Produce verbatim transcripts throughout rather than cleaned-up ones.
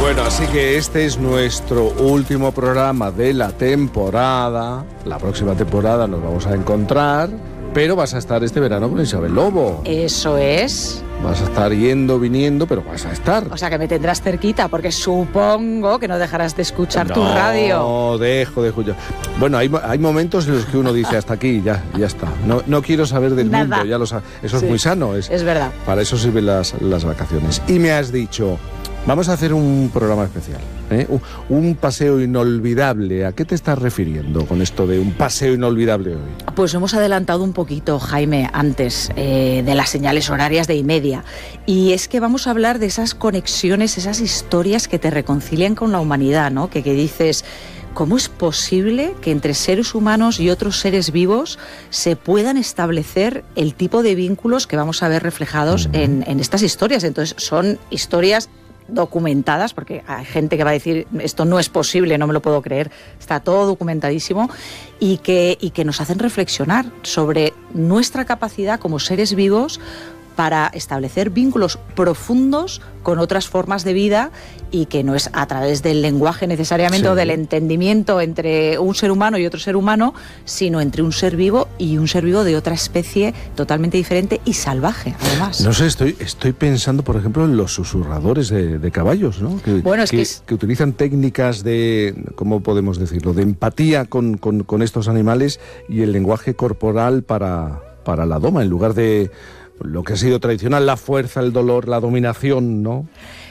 Bueno, así que este es nuestro último programa de la temporada. La próxima temporada nos vamos a encontrar, pero vas a estar este verano con Isabel Lobo. Eso es. Vas a estar yendo, viniendo, pero vas a estar. O sea que me tendrás cerquita, porque supongo que no dejarás de escuchar no, tu radio. No, dejo de escuchar. Bueno, hay, hay momentos en los que uno dice hasta aquí, ya, ya está. No, no quiero saber del Nada. mundo, ya lo sabes. Eso Sí, es muy sano. Es, es verdad. Para eso sirven las, las vacaciones. Y me has dicho, vamos a hacer un programa especial, ¿eh? un, un paseo inolvidable. ¿A qué te estás refiriendo con esto de un paseo inolvidable hoy? Pues hemos adelantado un poquito, Jaime, antes eh, de las señales horarias de Imedia. Y es que vamos a hablar de esas conexiones, esas historias que te reconcilian con la humanidad, ¿no? Que, que dices, ¿cómo es posible que entre seres humanos y otros seres vivos se puedan establecer el tipo de vínculos que vamos a ver reflejados en, en estas historias? Entonces, son historias documentadas, porque hay gente que va a decir esto no es posible, no me lo puedo creer, está todo documentadísimo, y que, y que nos hacen reflexionar sobre nuestra capacidad como seres vivos para establecer vínculos profundos con otras formas de vida, y que no es a través del lenguaje necesariamente, sí, o del entendimiento entre un ser humano y otro ser humano, sino entre un ser vivo y un ser vivo de otra especie totalmente diferente y salvaje, además. No sé, estoy, estoy pensando, por ejemplo, en los susurradores de, de caballos, ¿no? Que, bueno, es que, que, es... que utilizan técnicas de, ¿cómo podemos decirlo?, de empatía con, con, con estos animales, y el lenguaje corporal para, para la doma, en lugar de lo que ha sido tradicional, la fuerza, el dolor, la dominación, ¿no?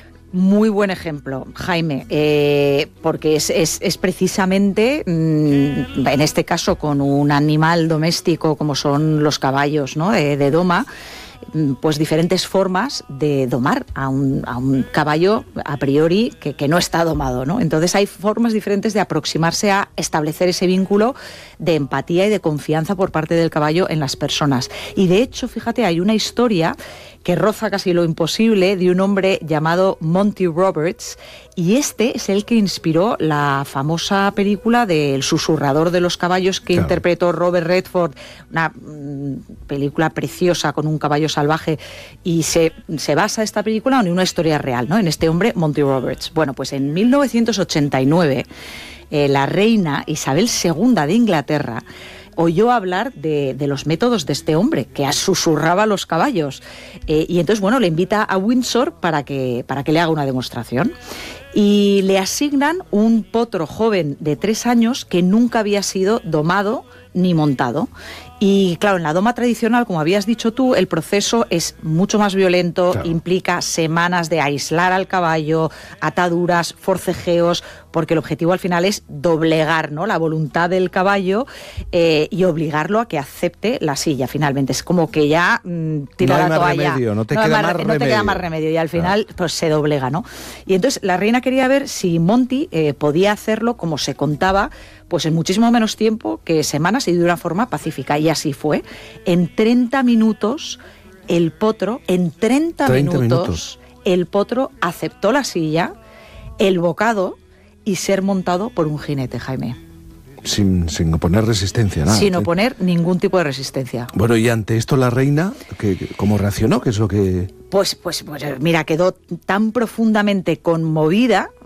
Muy buen ejemplo, Jaime, eh, porque es, es, es precisamente, mmm, en este caso, con un animal doméstico como son los caballos, ¿no?, de, de doma, pues diferentes formas de domar a un, a un caballo a priori que, que no está domado, ¿no? Entonces hay formas diferentes de aproximarse a establecer ese vínculo de empatía y de confianza por parte del caballo en las personas. Y de hecho, fíjate, hay una historia que roza casi lo imposible, de un hombre llamado Monty Roberts, y este es el que inspiró la famosa película del susurrador de los caballos que, claro, interpretó Robert Redford, una mmm, película preciosa con un caballo salvaje, y se, se basa esta película en una historia real, ¿no?, en este hombre, Monty Roberts. Bueno, pues en mil novecientos ochenta y nueve, eh, la reina Isabel segunda de Inglaterra oyó hablar de, de los métodos de este hombre que susurraba a los caballos, eh, y entonces, bueno, le invita a Windsor para que, para que le haga una demostración, y le asignan un potro joven de tres años que nunca había sido domado ni montado. Y claro, en la doma tradicional, como habías dicho tú, el proceso es mucho más violento, claro, implica semanas de aislar al caballo, ataduras, forcejeos, porque el objetivo al final es doblegar, ¿no?, la voluntad del caballo, eh, y obligarlo a que acepte la silla. Finalmente es como que ya mmm, tira no la toalla. Remedio, no te no, queda más, más no remedio. te queda más remedio, y al final, claro, pues se doblega, ¿no? Y entonces la reina quería ver si Monty eh, podía hacerlo como se contaba, pues en muchísimo menos tiempo que semanas y de una forma pacífica. Y así fue. En treinta minutos, el potro, en treinta, treinta minutos, minutos, el potro aceptó la silla, el bocado y ser montado por un jinete, Jaime. Sin, sin oponer resistencia, nada. Sin oponer ningún tipo de resistencia. Bueno, y ante esto la reina, ¿qué, ¿cómo reaccionó? ¿Qué es lo que...? Pues, pues, pues mira, quedó tan profundamente conmovida